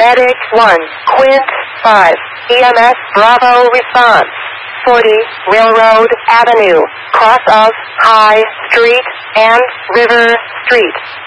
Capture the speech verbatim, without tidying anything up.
Medic one, Quint five, E M S Bravo response. forty, Railroad Avenue, cross of High Street and River Street.